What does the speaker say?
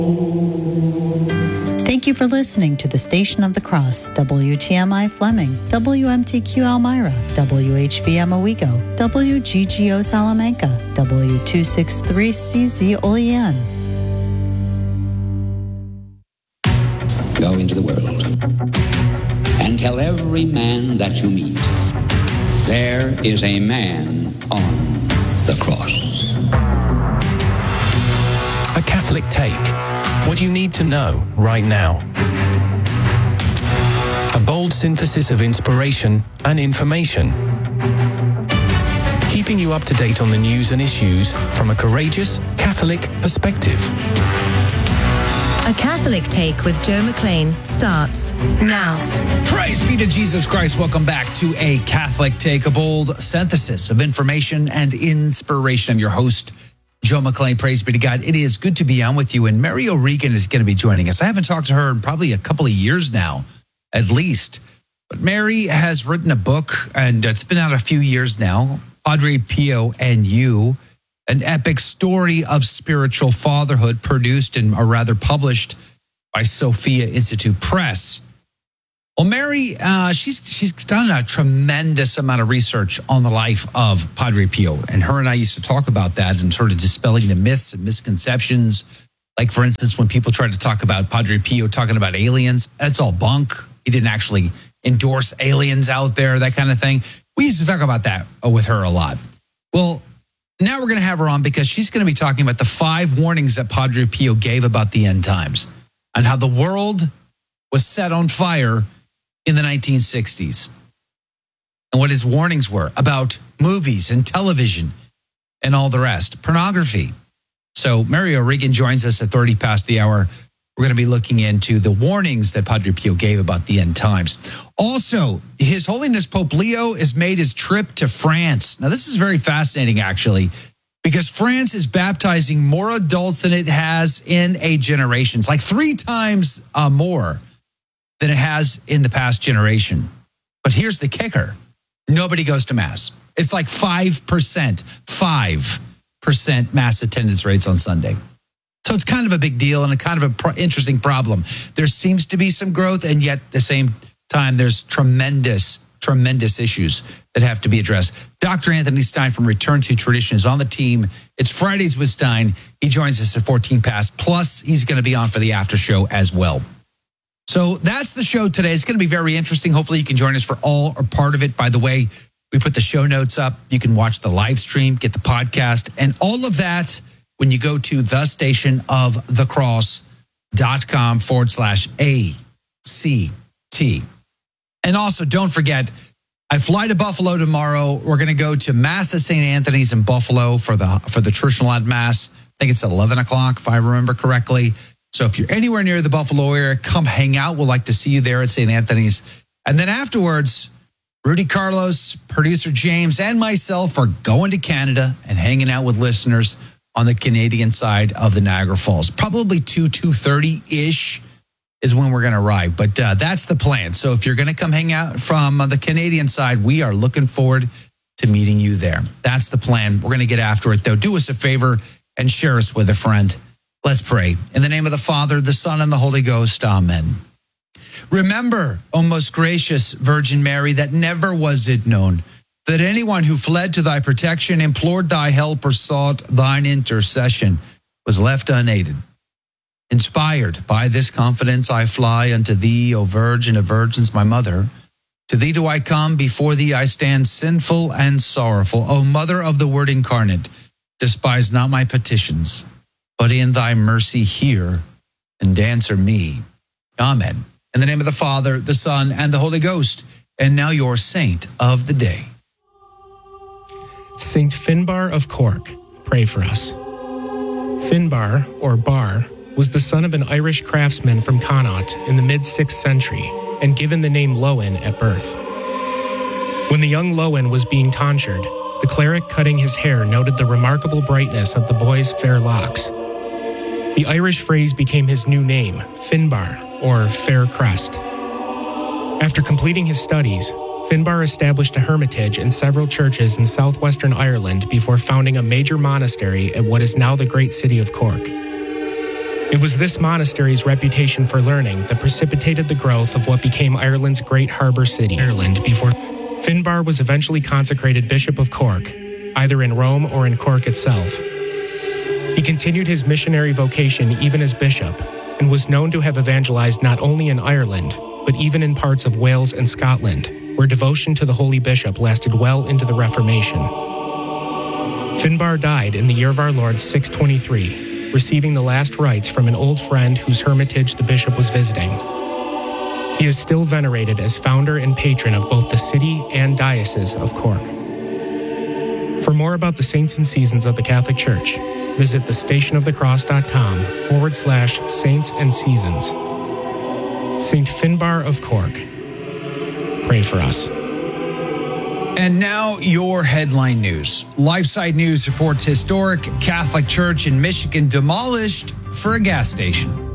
Thank you for listening to the Station of the Cross, WTMI Fleming, WMTQ Elmira, WHVM Owego, WGGO Salamanca, W263CZ Olean. Go into the world and tell every man that you meet, there is a man on the cross. A Catholic Take. What you need to know right now. A bold synthesis of inspiration and information. Keeping you up to date on the news and issues from a courageous Catholic perspective. A Catholic Take with Joe McLean starts now. Praise be to Jesus Christ. Welcome back to A Catholic Take, a bold synthesis of information and inspiration. I'm your host, Joe McLean. Praise be to God. It is good to be on with you. And Mary O'Regan is going to be joining us. I haven't talked to her in probably a couple of years now, at least. But Mary has written a book, and it's been out a few years now, Padre Pio and You, an epic story of spiritual fatherhood, produced and, or rather published by Sophia Institute Press. Well, Mary, she's done a tremendous amount of research on the life of Padre Pio. And her and I used to talk about that and sort of dispelling the myths and misconceptions. Like, for instance, when people try to talk about Padre Pio talking about aliens, that's all bunk. He didn't actually endorse aliens out there, that kind of thing. We used to talk about that with her a lot. Well, now we're going to have her on because she's going to be talking about the 5 warnings that Padre Pio gave about the end times and how the world was set on fire in the 1960s, and what his warnings were about movies and television and all the rest, pornography. So Mary O'Regan joins us at 30 past the hour. We're going to be looking into the warnings that Padre Pio gave about the end times. Also, His Holiness Pope Leo has made his trip to France. Now, this is very fascinating, actually, because France is baptizing more adults than it has in a generation. It's like 3 times more than it has in the past generation. But here's the kicker. Nobody goes to Mass. It's like 5%, 5% Mass attendance rates on Sunday. So it's kind of a big deal and a kind of an interesting problem. There seems to be some growth, and yet at the same time, there's tremendous issues that have to be addressed. Dr. Anthony Stein from Return to Tradition is on the team. It's Fridays with Stein. He joins us at 14 past. Plus, he's going to be on for the after show as well. So that's the show today. It's going to be very interesting. Hopefully you can join us for all or part of it. By the way, we put the show notes up. You can watch the live stream, get the podcast, and all of that when you go to thestationofthecross.com/ACT. And also, don't forget, I fly to Buffalo tomorrow. We're going to go to Mass at St. Anthony's in Buffalo for the Church Lot Mass. I think it's at 11 o'clock, if I remember correctly. So if you're anywhere near the Buffalo area, come hang out. We'll like to see you there at St. Anthony's. And then afterwards, Rudy Carlos, producer James, and myself are going to Canada and hanging out with listeners on the Canadian side of the Niagara Falls. Probably 2:30-ish is when we're going to arrive. But that's the plan. So if you're going to come hang out from the Canadian side, we are looking forward to meeting you there. That's the plan. We're going to get after it, though. Do us a favor and share us with a friend. Let's pray. In the name of the Father, the Son, and the Holy Ghost. Amen. Remember, O most gracious Virgin Mary, that never was it known that anyone who fled to thy protection, implored thy help, or sought thine intercession was left unaided. Inspired by this confidence, I fly unto thee, O Virgin of Virgins, my mother. To thee do I come, before thee I stand sinful and sorrowful. O Mother of the Word incarnate, despise not my petitions, but in thy mercy hear and answer me. Amen. In the name of the Father, the Son, and the Holy Ghost. And now your saint of the day. Saint Finbar of Cork, pray for us. Finbar, or Bar, was the son of an Irish craftsman from Connaught in the mid-6th century and given the name Lowen at birth. When the young Lowen was being tonsured, the cleric cutting his hair noted the remarkable brightness of the boy's fair locks. The Irish phrase became his new name, Finbar, or Fair Crest. After completing his studies, Finbar established a hermitage and several churches in southwestern Ireland before founding a major monastery at what is now the great city of Cork. It was this monastery's reputation for learning that precipitated the growth of what became Ireland's great harbour city, Ireland, before Finbar was eventually consecrated Bishop of Cork, either in Rome or in Cork itself. He continued his missionary vocation even as bishop, and was known to have evangelized not only in Ireland, but even in parts of Wales and Scotland, where devotion to the holy bishop lasted well into the Reformation. Finbar died in the year of our Lord 623, receiving the last rites from an old friend whose hermitage the bishop was visiting. He is still venerated as founder and patron of both the city and diocese of Cork. For more about the saints and seasons of the Catholic Church, visit thestationofthecross.com/saints and seasons. Saint Finbar of Cork, pray for us. And now your headline news. LifeSite News reports historic Catholic church in Michigan demolished for a gas station.